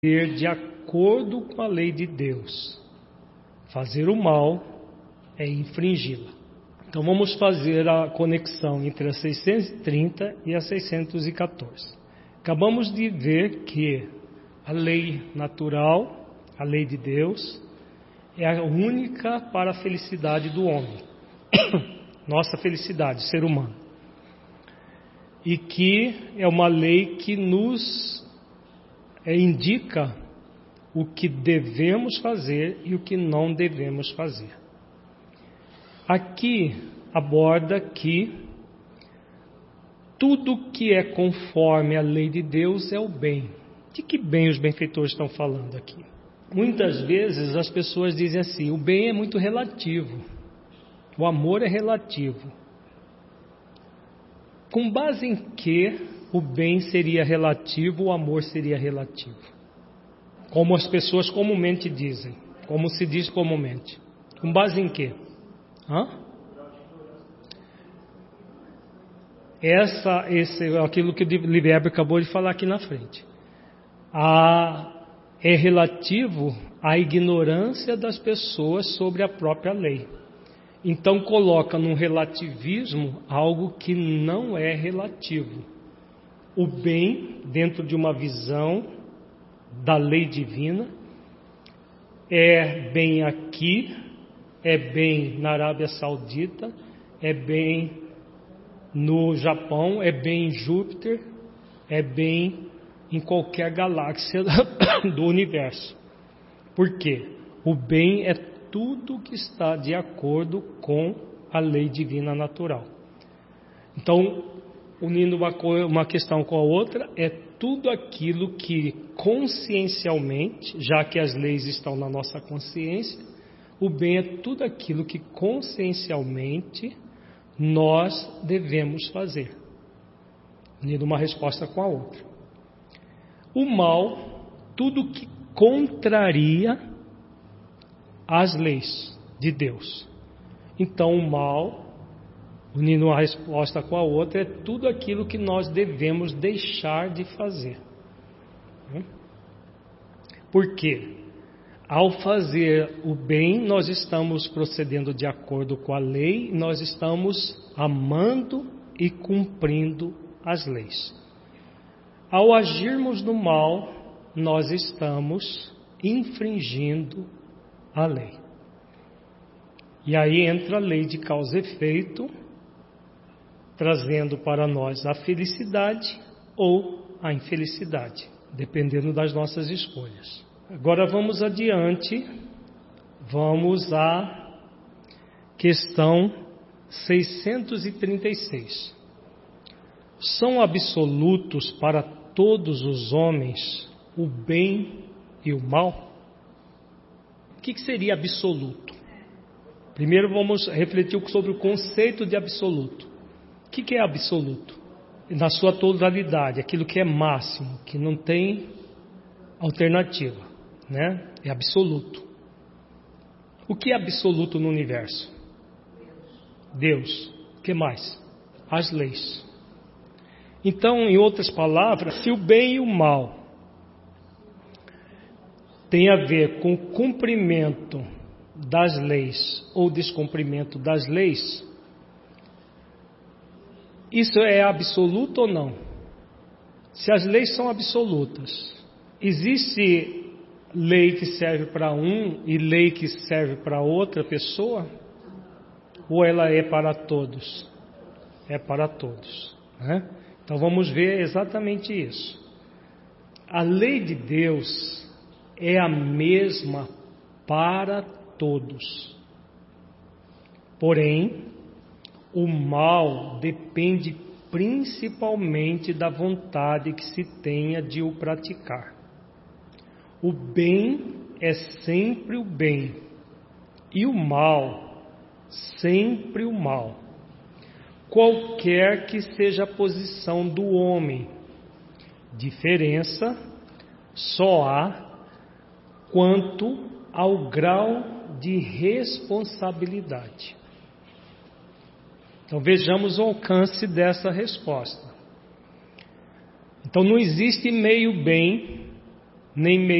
de acordo com a lei de Deus. Fazer o mal é infringi-la. Então vamos fazer a conexão entre a 630 e a 614. Acabamos de ver que a lei natural, a lei de Deus, é a única para a felicidade do homem. Nossa felicidade, ser humano. E que é uma lei que nos indica o que devemos fazer e o que não devemos fazer. Aqui aborda que tudo que é conforme a lei de Deus é o bem. De que bem os benfeitores estão falando aqui? Muitas vezes as pessoas dizem assim: o bem é muito relativo, o amor é relativo. Com base em que o bem seria relativo, o amor seria relativo? Como as pessoas comumente dizem, como se diz comumente. Com base em quê? Aquilo que o Liverbe acabou de falar aqui na frente. É relativo à ignorância das pessoas sobre a própria lei. Então coloca num relativismo algo que não é relativo. O bem, dentro de uma visão da lei divina, é bem aqui, é bem na Arábia Saudita, é bem no Japão, é bem em Júpiter, é bem em qualquer galáxia do universo. Por quê? O bem é tudo que está de acordo com a lei divina natural. Então, unindo uma questão com a outra, é tudo aquilo que consciencialmente, já que as leis estão na nossa consciência, o bem é tudo aquilo que consciencialmente nós devemos fazer. Unindo uma resposta com a outra. O mal, tudo que contraria as leis de Deus. Então o mal, unindo uma resposta com a outra, é tudo aquilo que nós devemos deixar de fazer. Por quê? Ao fazer o bem, nós estamos procedendo de acordo com a lei, nós estamos amando e cumprindo as leis. Ao agirmos no mal, nós estamos infringindo a lei. E aí entra a lei de causa e efeito, trazendo para nós a felicidade ou a infelicidade, dependendo das nossas escolhas. Agora vamos adiante, vamos à questão 636. São absolutos para todos os homens o bem e o mal? O que seria absoluto? Primeiro vamos refletir sobre o conceito de absoluto. O que é absoluto? Na sua totalidade, aquilo que é máximo, que não tem alternativa, né? É absoluto. O que é absoluto no universo? Deus. O que mais? As leis. Então, em outras palavras, se o bem e o mal tem a ver com o cumprimento das leis ou descumprimento das leis, isso é absoluto ou não? Se as leis são absolutas, existe lei que serve para um e lei que serve para outra pessoa? Ou ela é para todos? É para todos, né? Então vamos ver exatamente isso. A lei de Deus é a mesma para todos. Porém, o mal depende principalmente da vontade que se tenha de o praticar. O bem é sempre o bem e o mal sempre o mal, qualquer que seja a posição do homem. Diferença só há quanto ao grau de responsabilidade. Então vejamos o alcance dessa resposta. Então não existe meio bem nem